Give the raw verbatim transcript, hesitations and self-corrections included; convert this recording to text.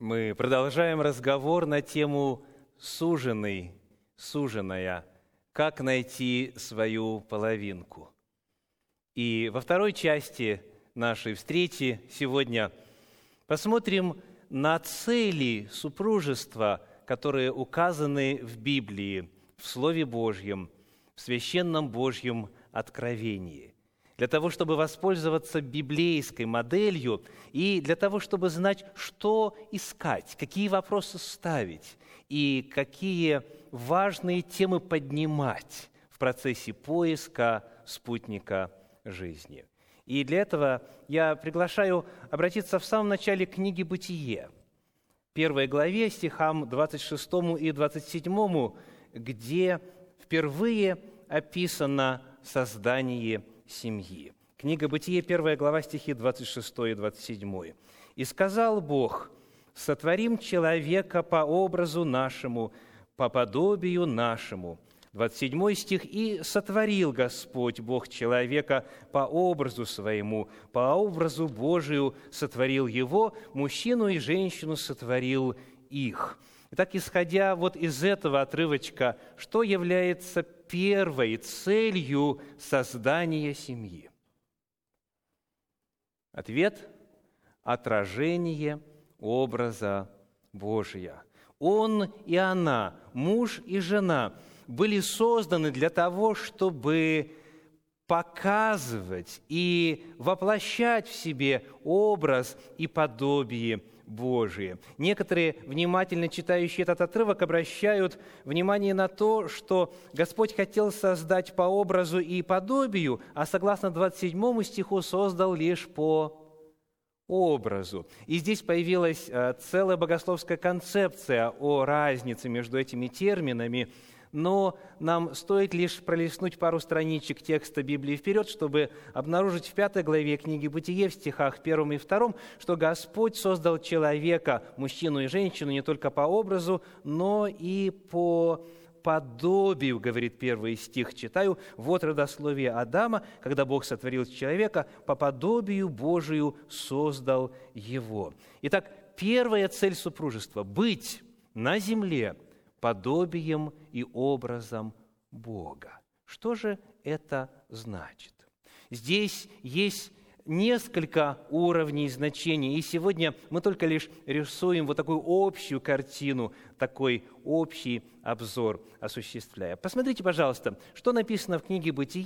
Мы продолжаем разговор на тему «Суженый, суженая. Как найти свою половинку?». И во второй части нашей встречи сегодня посмотрим на цели супружества, которые указаны в Библии, в Слове Божьем, в Священном Божьем откровении. Для того, чтобы воспользоваться библейской моделью и для того, чтобы знать, что искать, какие вопросы ставить и какие важные темы поднимать в процессе поиска спутника жизни. И для этого я приглашаю обратиться в самом начале книги «Бытие», первой главе, стихам двадцать шестому и двадцать седьмому, где впервые описано создание семьи. Книга «Бытие», первая глава, стихи двадцать шестой и двадцать седьмой. «И сказал Бог: сотворим человека по образу нашему, по подобию нашему». двадцать седьмой стих. «И сотворил Господь Бог человека по образу своему, по образу Божию сотворил его, мужчину и женщину сотворил их». Итак, исходя вот из этого отрывочка, что является первой целью создания семьи? Ответ – отражение образа Божия. Он и она, муж и жена, были созданы для того, чтобы показывать и воплощать в себе образ и подобие Божие. Некоторые, внимательно читающие этот отрывок, обращают внимание на то, что Господь хотел создать по образу и подобию, а согласно двадцать седьмому стиху создал лишь по образу. И здесь появилась целая богословская концепция о разнице между этими терминами, но нам стоит лишь пролистнуть пару страничек текста Библии вперед, чтобы обнаружить в пятой главе книги «Бытие» в стихах первом и втором, что Господь создал человека, мужчину и женщину, не только по образу, но и по подобию, говорит первый стих, читаю, «Вот родословие Адама, когда Бог сотворил человека, по подобию Божию создал его». Итак, первая цель супружества – быть на земле подобием и образом Бога. Что же это значит? Здесь есть несколько уровней значений, и сегодня мы только лишь рисуем вот такую общую картину, такой общий обзор осуществляя. Посмотрите, пожалуйста, что написано в книге «Бытие»,